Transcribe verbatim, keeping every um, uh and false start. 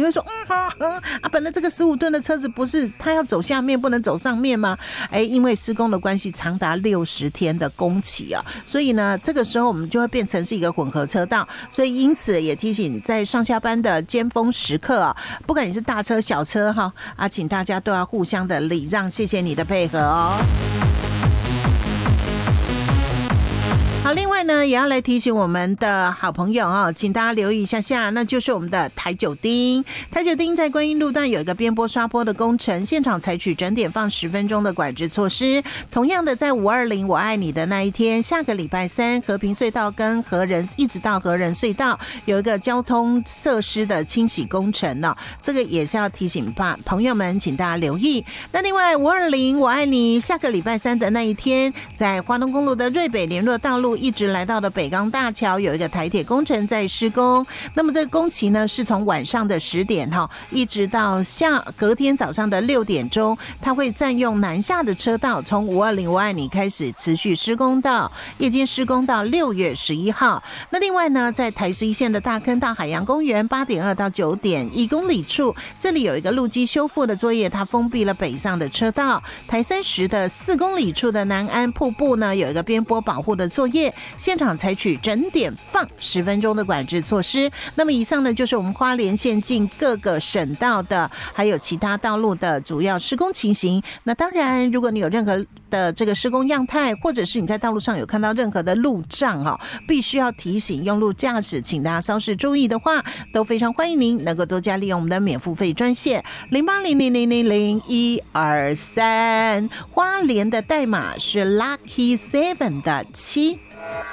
你会说，嗯啊啊，本来这个十五吨的车子不是它要走下面，不能走上面吗？哎，因为施工的关系，长达六十天的工期啊，所以呢，这个时候我们就会变成是一个混合车道，所以因此也提醒在上下班的尖峰时刻啊，不管你是大车小车哈啊，请大家都要互相的礼让，谢谢你的配合哦。好，另外呢，也要来提醒我们的好朋友哦，请大家留意一下下，那就是我们的台九丁。台九丁在观音路段有一个边坡刷坡的工程，现场采取整点放十分钟的管制措施。同样的，在五二零我爱你的那一天，下个礼拜三，和平隧道跟和仁一直到和仁隧道有一个交通设施的清洗工程呢、哦，这个也是要提醒吧朋友们，请大家留意。那另外五二零我爱你下个礼拜三的那一天，在花东公路的瑞北联络道路一直来到的北港大桥有一个台铁工程在施工，那么这个工期呢是从晚上的十点哈，一直到下隔天早上的六点钟，它会占用南下的车道，从五二零我爱你开始持续施工到夜间施工到六月十一号。那另外呢，在台十一线的大坑到海洋公园八点二到九点一公里处，这里有一个路基修复的作业，它封闭了北上的车道。台三十的四公里处的南安瀑布呢，有一个边坡保护的作业，现场采取整点放十分钟的管制措施。那么以上呢，就是我们花莲县境各个省道的还有其他道路的主要施工情形。那当然，如果你有任何的这个施工样态，或者是你在道路上有看到任何的路障哈，必须要提醒用路驾驶，请大家稍事注意的话，都非常欢迎您能够多加利用我们的免付费专线零八零零零零零一二三，花莲的代码是 Lucky Seven 的七。